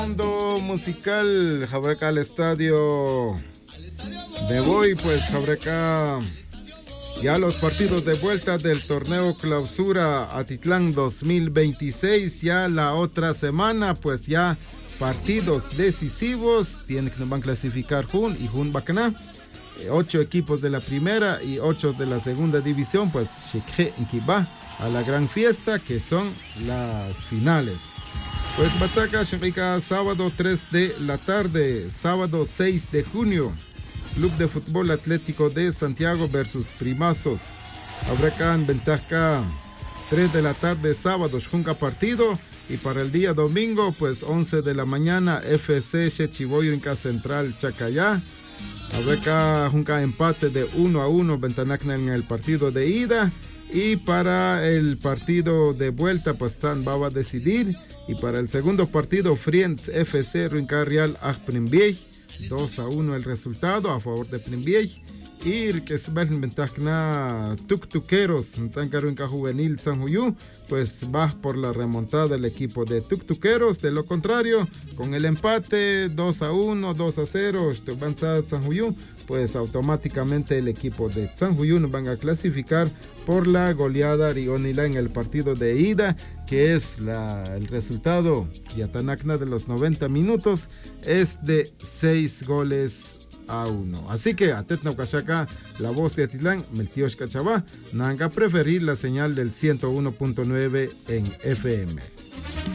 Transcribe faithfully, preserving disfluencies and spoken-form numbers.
Mundo musical, Jabraca al estadio de Boy, pues Jabraca ya los partidos de vuelta del torneo Clausura Atitlán dos mil veintiséis, ya la otra semana, pues ya partidos decisivos, tienen que nos van a clasificar Jun y Jun Bacaná, ocho equipos de la primera y ocho de la segunda división, pues Shekhe Inkiba a la gran fiesta que son las finales. Pues Bachaca, Shenrika, sábado tres de la tarde, sábado seis de junio, Club de Fútbol Atlético de Santiago versus Primazos. Habrá en Ventaja, tres de la tarde, sábado, Junca partido. Y para el día domingo, pues once de la mañana, F C Chechiboyo Inca Central Chacayá. Habrá Junca empate de uno a uno, Ventanacna en el partido de ida. Y para el partido de vuelta, pues San va a decidir. Y para el segundo partido, Friends F C Ruinca Real Ajprimbiej, dos a uno el resultado a favor de Primbiej. Y que se va a inventar Tuktukeros, San Ruinca Juvenil San Juyu, pues va por la remontada del equipo de Tuktukeros. De lo contrario, con el empate dos a uno, dos a cero, San Juyu, pues automáticamente el equipo de San Juyu nos van a clasificar por la goleada Rionila en el partido de ida, que es la, el resultado Yatanacna de los noventa minutos, es de seis goles a uno. Así que Atetna Ukashaka, la voz de Atitlán, Meltiosh Cachabá, Nanga preferir la señal del ciento uno punto nueve en F M.